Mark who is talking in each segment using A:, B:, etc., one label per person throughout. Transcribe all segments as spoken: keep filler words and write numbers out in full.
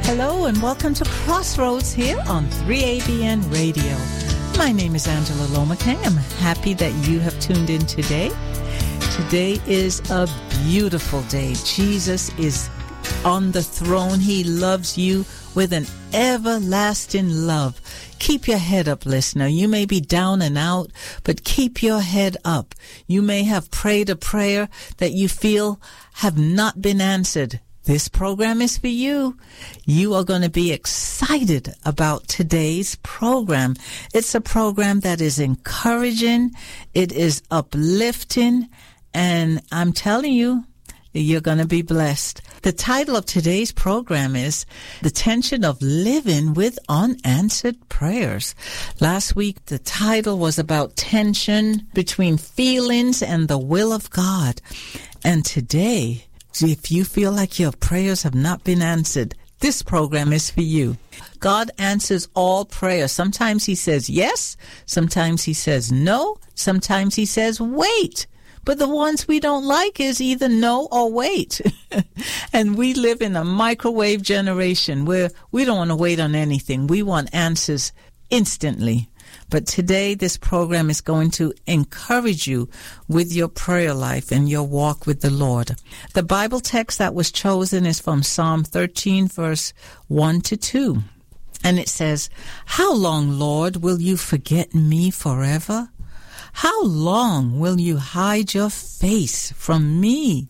A: Hello and welcome to Crossroads here on three A B N Radio. My name is Angela Lomaking. I'm happy that you have tuned in today. Today is a beautiful day. Jesus is on the throne. He loves you with an everlasting love. Keep your head up, listener. You may be down and out, but keep your head up. You may have prayed a prayer that you feel have not been answered. This program is for you. You are going to be excited about today's program. It's a program that is encouraging. It is uplifting. And I'm telling you, you're going to be blessed. The title of today's program is The Tension of Living with Unanswered Prayers. Last week, the title was about tension between feelings and the will of God. And today, if you feel like your prayers have not been answered, this program is for you. God answers all prayers. Sometimes he says yes. Sometimes he says no. Sometimes he says wait. But the ones we don't like is either no or wait. And we live in a microwave generation where we don't want to wait on anything. We want answers instantly. But today, this program is going to encourage you with your prayer life and your walk with the Lord. The Bible text that was chosen is from Psalm thirteen, verse one to two. And it says, "How long, Lord, will you forget me forever? How long will you hide your face from me?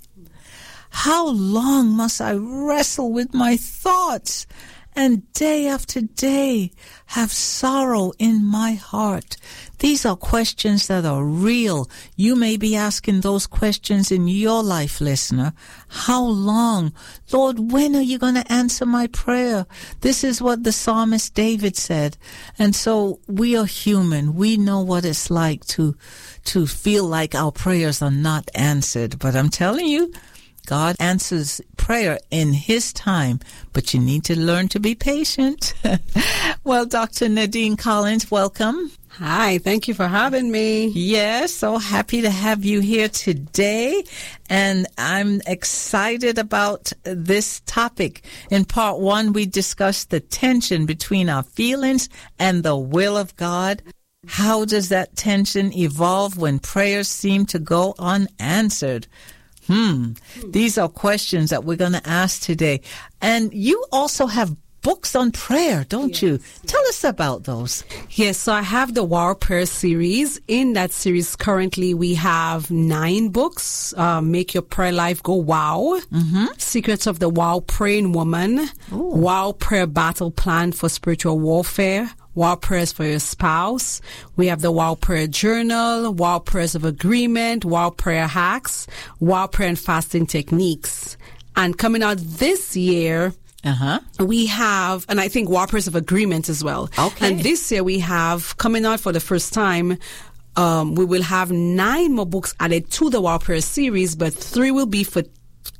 A: How long must I wrestle with my thoughts and day after day have sorrow in my heart?" These are questions that are real. You may be asking those questions in your life, listener. How long? Lord, when are you going to answer my prayer? This is what the psalmist David said. And so we are human. We know what it's like to, to feel like our prayers are not answered. But I'm telling you, God answers prayer in his time, but you need to learn to be patient. Well, Doctor Nadine Collins, welcome.
B: Hi, thank you for having me.
A: Yes, so happy to have you here today. And I'm excited about this topic. In part one, we discussed the tension between our feelings and the will of God. How does that tension evolve when prayers seem to go unanswered? Hmm. These are questions that we're going to ask today. And you also have books on prayer, don't yes. you? Tell us about those.
B: Yes, so I have the Wow Prayer series. In that series, currently we have nine books. Uh, Make Your Prayer Life Go Wow. Mm-hmm. Secrets of the Wow Praying Woman. Ooh. Wow Prayer Battle Plan for Spiritual Warfare. Wow Prayers for your spouse. We have the Wow Prayer Journal, Wow Prayers of Agreement, Wow Prayer Hacks, Wow Prayer and Fasting Techniques. And coming out this year, uh-huh. we have, and I think Wow Prayers of Agreement as well.
A: Okay.
B: And this year we have, coming out for the first time, um, we will have nine more books added to the Wow Prayer series, but three will be for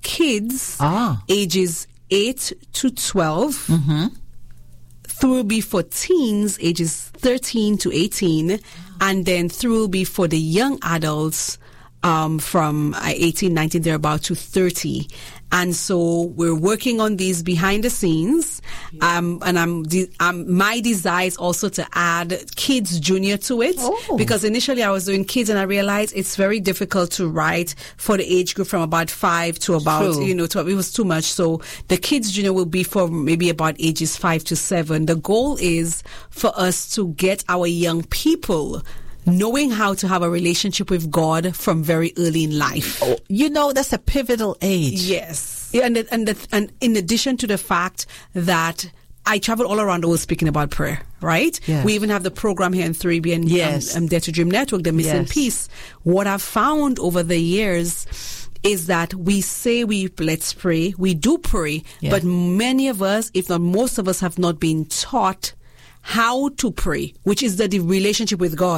B: kids ah. ages eight to twelve. Mm-hmm. Three will be for teens, ages thirteen to eighteen, and then three will be for the young adults um, from uh, eighteen, nineteen, they're about to thirty. And so we're working on these behind the scenes. Um, and I'm, de- um, my desire is also to add Kids Junior to it. Oh. Because initially I was doing kids and I realized it's very difficult to write for the age group from about five to about, True. you know, twelve. It was too much. So the Kids Junior will be for maybe about ages five to seven. The goal is for us to get our young people knowing how to have a relationship with God from very early in life.
A: Oh, you know, that's a pivotal age.
B: Yes. And, the, and, the, and in addition to the fact that I travel all around the world speaking about prayer, right?
A: Yes.
B: We even have the program here in three B N,
A: yes.
B: um, um, Dare to Dream Network, the Missing
A: yes.
B: Piece. What I've found over the years is that we say we let's pray, we do pray, yeah. but many of us, if not most of us, have not been taught how to pray, which is the, the relationship with God.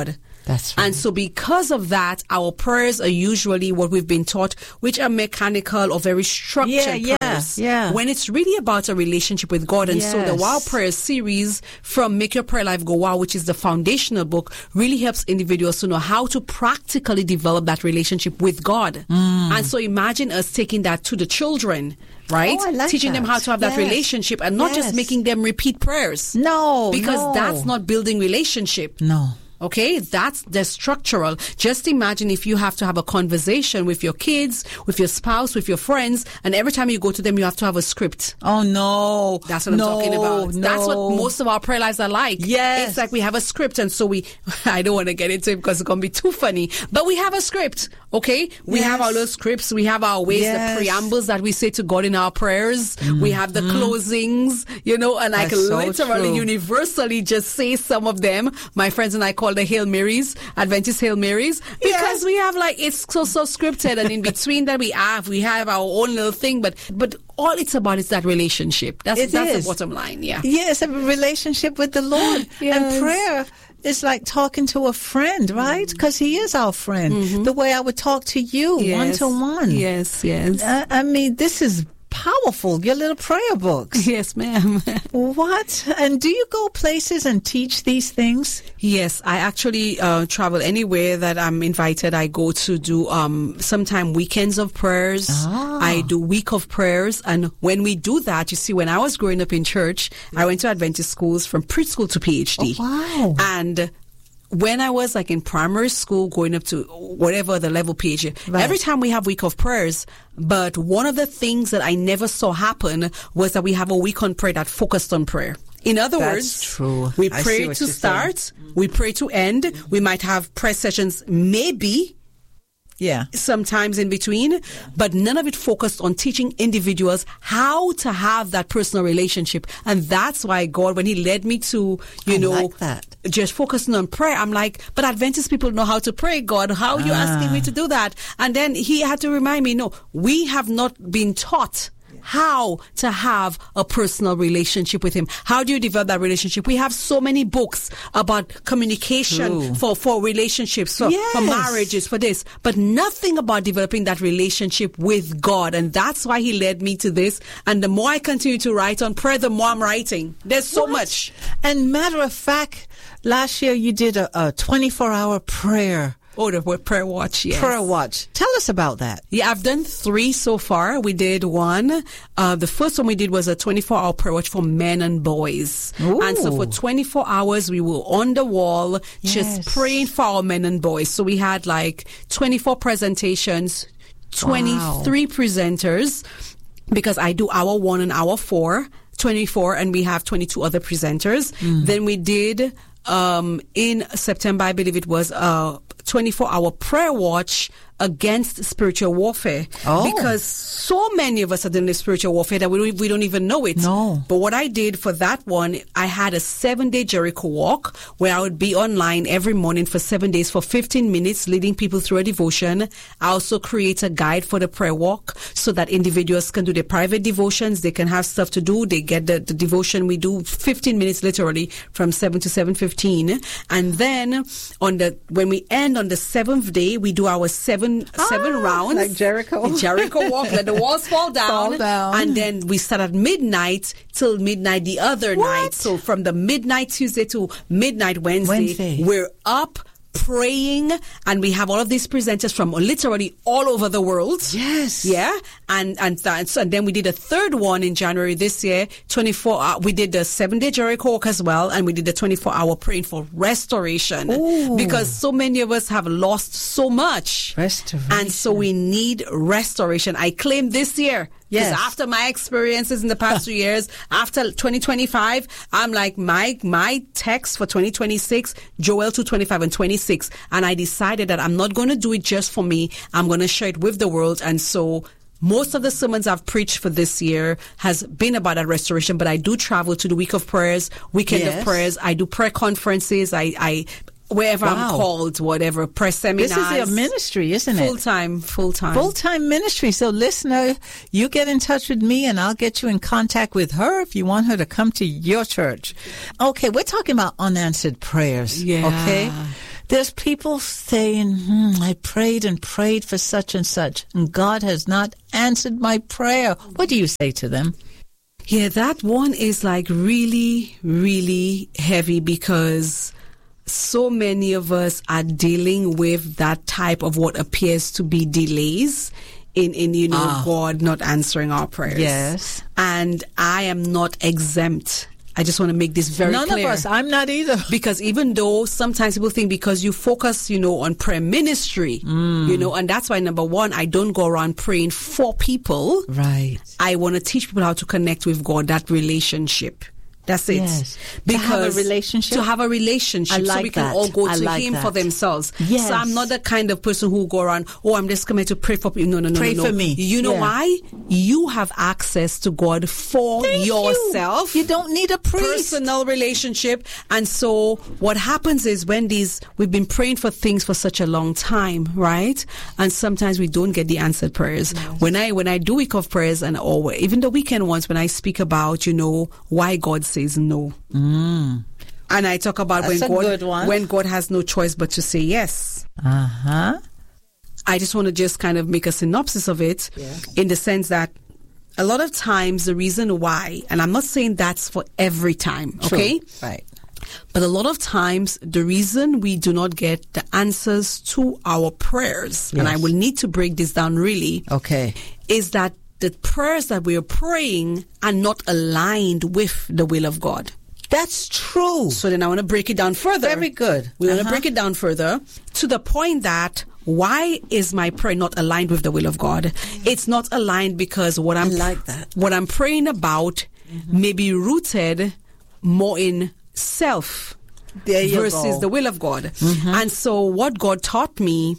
A: That's right.
B: And so because of that, our prayers are usually what we've been taught, which are mechanical or very structured
A: yeah, yeah,
B: prayers.
A: Yeah.
B: When it's really about a relationship with God. And
A: yes.
B: so the Wow Prayer series from Make Your Prayer Life Go Wow, which is the foundational book, really helps individuals to know how to practically develop that relationship with God.
A: Mm.
B: And so imagine us taking that to the children. Right?
A: Oh, I like
B: Teaching
A: that.
B: them how to have that
A: yes.
B: relationship and not
A: yes.
B: just making them repeat prayers.
A: No,
B: Because
A: no.
B: that's not building relationship.
A: No.
B: Okay, that's the structural. Just imagine if you have to have a conversation with your kids, with your spouse, with your friends, and every time you go to them, you have to have a script.
A: Oh, no.
B: That's what
A: no,
B: I'm talking about.
A: No.
B: That's what most of our prayer lives are like.
A: Yes.
B: It's like we have a script, and so we, I don't want to get into it because it's going to be too funny, but we have a script, okay? We
A: yes.
B: have our little scripts. We have our ways,
A: yes.
B: the preambles that we say to God in our prayers. Mm. We have the mm. closings, you know, and I can
A: so
B: literally,
A: true.
B: universally just say some of them. My friends and I call the Hail Marys. Adventist Hail Marys, because yes. we have like it's so so scripted, and in between that we have we have our own little thing, but but all it's about is that relationship. That's
A: it
B: that's
A: is.
B: the bottom line. Yeah,
A: yes, a relationship with the Lord.
B: yes.
A: And prayer is like talking to a friend, right? Because He is our friend. Mm-hmm. The way I would talk to you,
B: yes.
A: one to one.
B: Yes, yes.
A: I, I mean, this is powerful, your little prayer books.
B: Yes, ma'am.
A: What? And do you go places and teach these things?
B: Yes, I actually uh, travel anywhere that I'm invited. I go to do um, sometime weekends of prayers.
A: Ah.
B: I do week of prayers. And when we do that, you see, when I was growing up in church, I went to Adventist schools from preschool to PhD.
A: Oh, wow.
B: And when I was like in primary school, going up to whatever the level PhD, right. every time we have week of prayers, but one of the things that I never saw happen was that we have a week on prayer that focused on prayer. In other
A: That's
B: words,
A: true.
B: we
A: I
B: pray to start, saying. we pray to end, we might have prayer sessions maybe,
A: yeah,
B: sometimes in between, yeah. but none of it focused on teaching individuals how to have that personal relationship. And that's why God, when He led me to, you
A: I
B: know,
A: like that.
B: just focusing on prayer, I'm like, but Adventist people know how to pray, God. How are you ah. asking me to do that? And then He had to remind me, no, we have not been taught how to have a personal relationship with Him. How do you develop that relationship? We have so many books about communication
A: True.
B: for, for relationships, for,
A: yes.
B: for marriages, for this, but nothing about developing that relationship with God. And that's why He led me to this. And the more I continue to write on prayer, the more I'm writing. There's so
A: what?
B: much.
A: And matter of fact, last year you did a, a twenty-four hour prayer.
B: Oh, the prayer watch, yes.
A: Prayer watch. Tell us about that.
B: Yeah, I've done three so far. We did one. Uh, the first one we did was a twenty-four hour prayer watch for men and boys.
A: Ooh.
B: And so for twenty-four hours, we were on the wall
A: yes.
B: just praying for our men and boys. So we had like twenty-four presentations, twenty-three wow. presenters, because I do hour one and hour four, twenty-four, and we have twenty-two other presenters. Mm. Then we did, um, in September, I believe it was, uh, twenty-four hour prayer watch against spiritual warfare.
A: Oh.
B: Because so many of us are dealing with spiritual warfare that we don't, we don't even know it.
A: No.
B: But what I did for that one, I had a seven day Jericho walk where I would be online every morning for seven days for fifteen minutes, leading people through a devotion. I also create a guide for the prayer walk so that individuals can do their private devotions. They can have stuff to do. They get the, the devotion. We do fifteen minutes literally from seven to seven fifteen. And then on the, when we end on the seventh day, we do our seven
A: Ah,
B: seven rounds.
A: Like Jericho.
B: Jericho walk, let the walls fall down.
A: Fall down.
B: And then we start at midnight till midnight the other
A: What?
B: night. So from the midnight Tuesday to midnight Wednesday,
A: Wednesday.
B: we're up praying, and we have all of these presenters from literally all over the world.
A: Yes.
B: Yeah. And and, th- so, and then we did a third one in January this year, twenty-four hour. We did the seven day Jericho walk as well, and we did the twenty-four hour praying for restoration.
A: Ooh.
B: Because so many of us have lost so much.
A: Restoration.
B: And so we need restoration. I claim this year. Because
A: yes.
B: after my experiences in the past two years, after twenty twenty-five, I'm like, my my text for twenty twenty-six, Joel two twenty-five and twenty-six. And I decided that I'm not going to do it just for me. I'm going to share it with the world. And so most of the sermons I've preached for this year has been about that restoration. But I do travel to the week of prayers, weekend
A: yes.
B: of prayers. I do prayer conferences. I... I Wherever wow. I'm called, whatever, press seminars.
A: This is your ministry, isn't it?
B: Full-time, full-time.
A: Full-time ministry. So listener, you get in touch with me and I'll get you in contact with her if you want her to come to your church. Okay, we're talking about unanswered prayers.
B: Yeah.
A: Okay? There's people saying, hmm, I prayed and prayed for such and such, and God has not answered my prayer. What do you say to them?
B: Yeah, that one is like really, really heavy because so many of us are dealing with that type of what appears to be delays in, in you know, ah. God not answering our prayers.
A: Yes.
B: And I am not exempt. I just want to make this very
A: None
B: clear.
A: None of us. I'm not either.
B: Because even though sometimes people think because you focus, you know, on prayer ministry, mm. you know, and that's why, number one, I don't go around praying for people.
A: Right.
B: I want to teach people how to connect with God, that relationship. That's it.
A: Yes.
B: Because
A: to have a relationship?
B: To have a relationship.
A: I like
B: so we can
A: that.
B: all go
A: I
B: to
A: like
B: Him
A: that.
B: for themselves.
A: Yes.
B: So I'm not the kind of person who go around, oh, I'm just coming to pray for people. No, no, no,
A: pray
B: no.
A: for me.
B: You know
A: yeah.
B: why? You have access to God for
A: Thank
B: yourself.
A: You. you don't need a priest.
B: Personal relationship. And so what happens is when these, we've been praying for things for such a long time, right? And sometimes we don't get the answered prayers. Yes. When I, when I do week of prayers and or even the weekend ones, when I speak about, you know, why God says no.
A: Mm.
B: And I talk about
A: That's
B: when
A: a
B: God
A: good one.
B: when God has no choice but to say yes.
A: Uh-huh.
B: I just want to just kind of make a synopsis of it
A: yeah.
B: in the sense that a lot of times the reason why, and I'm not saying that's for every time,
A: True.
B: okay?
A: Right.
B: But a lot of times the reason we do not get the answers to our prayers, yes. and I will need to break this down really,
A: okay,
B: is that the prayers that we are praying are not aligned with the will of God.
A: That's true.
B: So then I want to break it down further.
A: Very good.
B: We
A: uh-huh.
B: want to break it down further to the point that why is my prayer not aligned with the will of God? Mm-hmm. It's not aligned because what I'm
A: I like that.
B: what I'm praying about mm-hmm. may be rooted more in self
A: there you
B: versus
A: go.
B: the will of God.
A: Mm-hmm.
B: And so what God taught me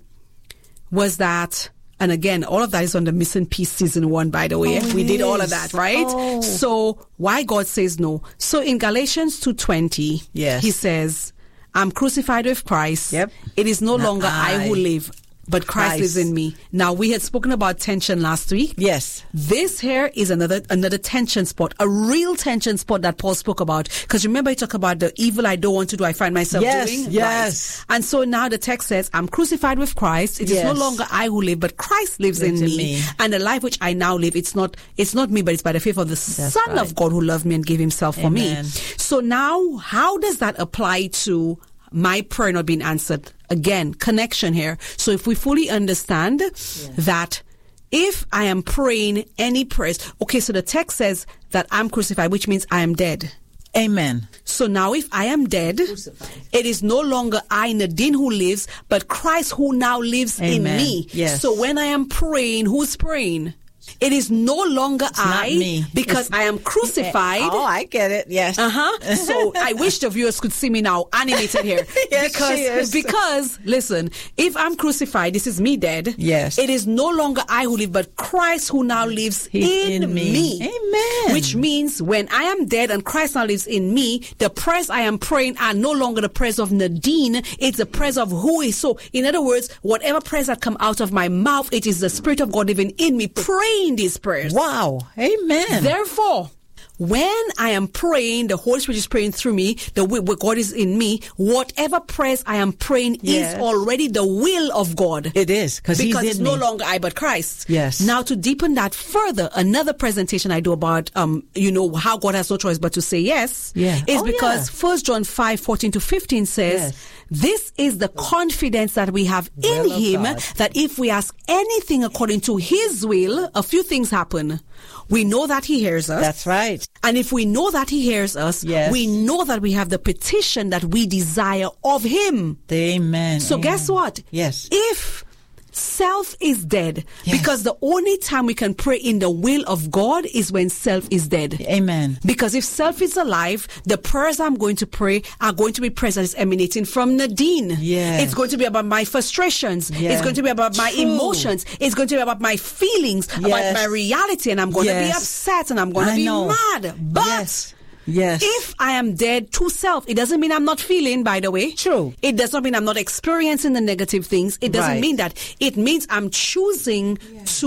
B: was that. And again, all of that is on the Missing Piece season one, by the way.
A: Oh,
B: we did
A: yes.
B: all of that, right?
A: Oh.
B: So why God says no. So in Galatians two twenty,
A: yes.
B: he says, I'm crucified with Christ.
A: Yep.
B: It is no
A: Not
B: longer I. I who live, but Christ, Christ lives in me. Now, we had spoken about tension last week.
A: Yes.
B: This here is another another tension spot, a real tension spot that Paul spoke about. Because remember, he talked about the evil I don't want to do, I find myself
A: yes,
B: doing.
A: Yes.
B: Right. And so now the text says, I'm crucified with Christ. It yes. is no longer I who live, but Christ lives, lives in, in me. me. And the life which I now live, it's not it's not me, but it's by the faith of the That's Son right. of God who loved me and gave himself Amen. For me. So now, how does that apply to my prayer not being answered? Again, connection here. So if we fully understand yeah. that if I am praying any prayers, okay, so the text says that I'm crucified, which means I am dead.
A: Amen.
B: So now if I am dead, crucified. It is no longer I, Nadine, who lives, but Christ who now lives Amen. In me.
A: Yes.
B: So when I am praying, who's praying? It is no longer
A: it's
B: I
A: not me.
B: because
A: it's,
B: I am crucified.
A: Oh, I get it. Yes.
B: Uh-huh. So I wish the viewers could see me now animated here.
A: Yes,
B: because,
A: she is.
B: because, listen, if I'm crucified, this is me dead.
A: Yes.
B: It is no longer I who live, but Christ who now lives in,
A: in me.
B: me.
A: Amen.
B: Which means when I am dead and Christ now lives in me, the prayers I am praying are no longer the prayers of Nadine. It's the prayers of who is. So, in other words, whatever prayers that come out of my mouth, it is the Spirit of God living in me, praying these prayers.
A: Wow. Amen.
B: Therefore, when I am praying, the Holy Spirit is praying through me, the will of God is in me, whatever prayers I am praying
A: yes.
B: is already the will of God.
A: It is, because he's
B: Because it's
A: in
B: no
A: me.
B: longer I, but Christ.
A: Yes.
B: Now, to deepen that further, another presentation I do about, um, you know, how God has no choice but to say yes,
A: yeah.
B: is
A: oh,
B: because
A: yeah.
B: First John five, fourteen to fifteen says,
A: yes.
B: this is the confidence that we have in
A: will
B: Him,
A: God.
B: that if we ask anything according to His will, a few things happen. We know that He hears us.
A: That's right.
B: And if we know that He hears us,
A: yes.
B: we know that we have the petition that we desire of Him.
A: Amen.
B: So
A: Amen.
B: guess what?
A: Yes.
B: If self is dead,
A: yes.
B: because the only time we can pray in the will of God is when self is dead.
A: Amen.
B: Because if self is alive, the prayers I'm going to pray are going to be prayers that is emanating from Nadine.
A: Yes.
B: It's going to be about my frustrations.
A: Yes.
B: It's going to be about my
A: True.
B: emotions. It's going to be about my feelings,
A: yes.
B: about my reality, and I'm going
A: yes.
B: to be upset and I'm going to
A: I
B: be
A: know.
B: mad. But
A: yes. Yes.
B: if I am dead to self, it doesn't mean I'm not feeling, by the way.
A: True.
B: It does not mean I'm not experiencing the negative things. It doesn't
A: right.
B: mean that. It means I'm choosing yes. to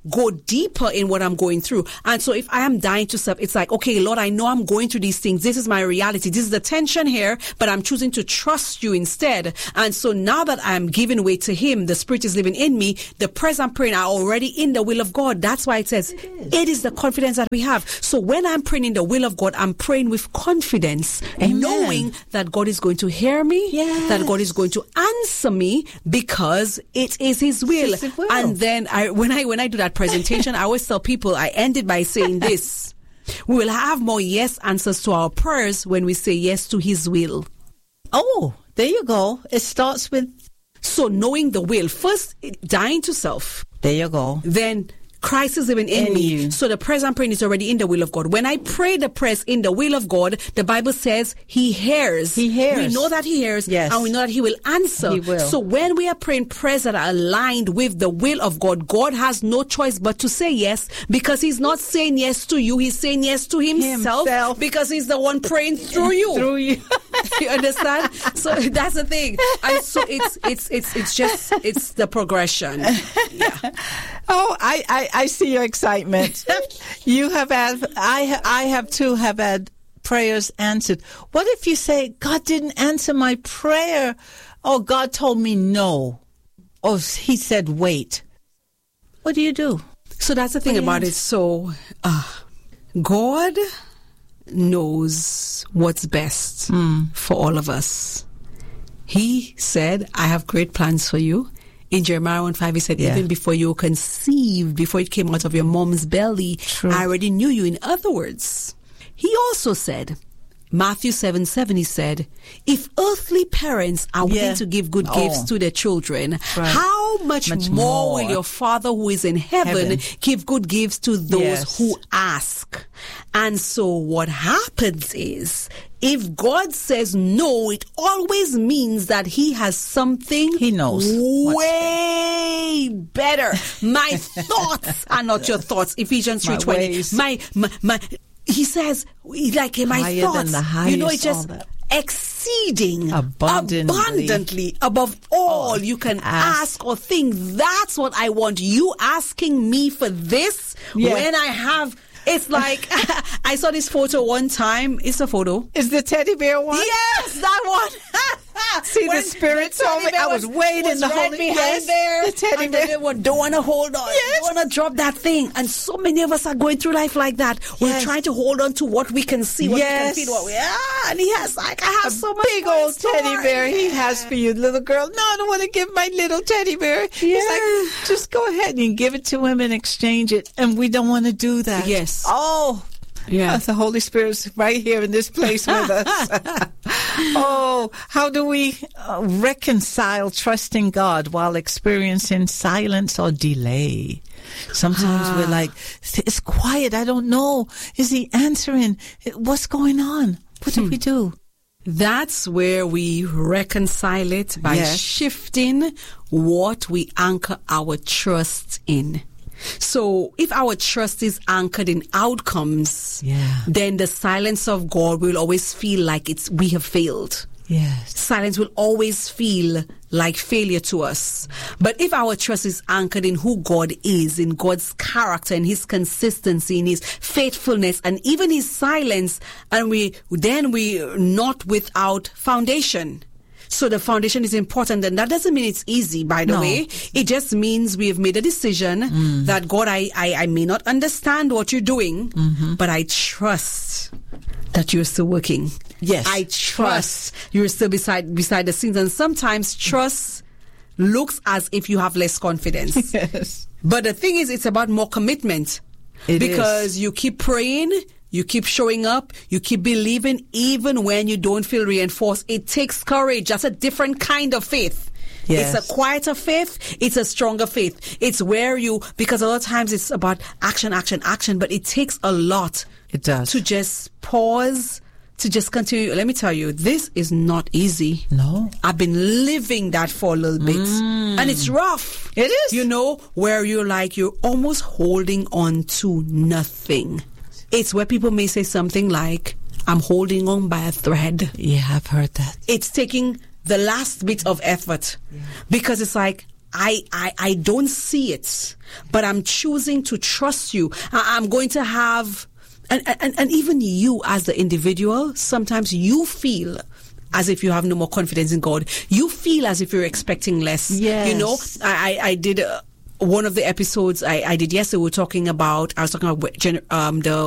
B: go deeper in what I'm going through. And so if I am dying to self, it's like, okay, Lord, I know I'm going through these things. This is my reality. This is the tension here, but I'm choosing to trust you instead. And so now that I'm giving way to him, the Spirit is living in me, the prayers I'm praying are already in the will of God. That's why it says it is, it is the confidence that we have. So when I'm praying in the will of God, I'm praying with confidence, Amen. Knowing that God is going to hear me, yes. that God is going to answer me because it is his will.
A: His will.
B: And then I, when I when I do that presentation, I always tell people, I end it by saying this: we will have more yes answers to our prayers when we say yes to his will.
A: Oh, there you go. It starts with
B: so knowing the will. First, dying to self.
A: There you go.
B: Then Christ is living in, in me. You. So the prayers I'm praying is already in the will of God. When I pray the prayers in the will of God, the Bible says he hears.
A: He hears.
B: We know that he hears.
A: Yes.
B: And we know that he will answer.
A: He will.
B: So when we are praying prayers that are aligned with the will of God, God has no choice but to say yes, because he's not saying yes to you. He's saying yes to himself,
A: himself.
B: Because he's the one praying through you.
A: Through you.
B: You understand? So that's the thing. And so it's it's it's it's just it's the progression. Yeah.
A: Oh, I, I, I see your excitement. You have had, I, I have too have had prayers answered. What if you say, God didn't answer my prayer? Oh, God told me no. Oh, he said wait. What do you do?
B: So that's the thing about it. So uh, God knows what's best mm. for all of us. He said, I have great plans for you. In Jeremiah one five, he said, yeah. even before you were conceived, before it came out of your mom's belly, True. I already knew you. In other words, he also said, Matthew seven seven, he said, if earthly parents are willing yeah. to give good oh. gifts to their children, right. how much, much more, more will your Father who is in heaven, heaven. give good gifts to those yes. who ask? And so what happens is, if God says no, it always means that he has something
A: he knows
B: way better. My thoughts are not your thoughts. Ephesians three twenty. My, my, my, he says, like my
A: higher
B: thoughts,
A: than the highest,
B: you know, it's just exceeding
A: abundantly,
B: abundantly above all you can ask. ask or think. That's what I want. You asking me for this yeah. when I have... It's like, I saw this photo one time. It's a photo.
A: Is the teddy bear one?
B: Yes, that one.
A: See, when the Spirit the told me. I was waiting the
B: right
A: whole
B: behind
A: yes,
B: there.
A: The teddy
B: and
A: bear.
B: They were, don't want to hold on.
A: Yes.
B: Don't want to drop that thing. And so many of us are going through life like that. We're yes. trying to hold on to what we can see, what
A: yes.
B: we can feel. What we, ah, and he has like, I have
A: a
B: so much
A: big old teddy bear he has for you, little girl. No, I don't want to give my little teddy bear.
B: Yeah.
A: He's like, just go ahead and give it to him and exchange it. And we don't want to do that.
B: Yes.
A: Oh, yeah. The Holy Spirit's right here in this place with us. Oh, how do we uh, reconcile trusting God while experiencing silence or delay? Sometimes ah. we're like, it's quiet. I don't know. Is he answering? What's going on? What do hmm. we do?
B: That's where we reconcile it by
A: yes.
B: shifting what we anchor our trust in. So if our trust is anchored in outcomes,
A: yeah.
B: then the silence of God will always feel like it's we have failed.
A: Yes.
B: Silence will always feel like failure to us. But if our trust is anchored in who God is, in God's character, in his consistency, in his faithfulness, and even his silence, and we then we're not without foundation. So the foundation is important, and that doesn't mean it's easy, by the
A: no.
B: way. It just means we have made a decision mm. that, God, I, I, I may not understand what you're doing,
A: mm-hmm.
B: but I trust that you're still working.
A: Yes.
B: I trust you're still beside beside the scenes. And sometimes trust looks as if you have less confidence.
A: Yes.
B: But the thing is, it's about more commitment.
A: It
B: because
A: is.
B: you keep praying, you keep showing up, you keep believing even when you don't feel reinforced. It takes courage. That's a different kind of faith.
A: Yes.
B: It's a quieter faith. It's a stronger faith. It's where you, because a lot of times it's about action, action, action, but it takes a lot.
A: It does.
B: To just pause, to just continue. Let me tell you, this is not easy.
A: No.
B: I've been living that for a little bit.
A: Mm.
B: And it's rough.
A: It is.
B: You know, where you're like, you're almost holding on to nothing. It's where people may say something like, I'm holding on by a thread.
A: Yeah, I've heard that.
B: It's taking the last bit of effort.
A: Yeah.
B: Because it's like, I, I, I don't see it, but I'm choosing to trust you. I, I'm going to have, and, and, and even you as the individual, sometimes you feel as if you have no more confidence in God. You feel as if you're expecting less.
A: Yes.
B: You know, I, I did uh, one of the episodes I, I did yesterday. We were talking about, I was talking about um, the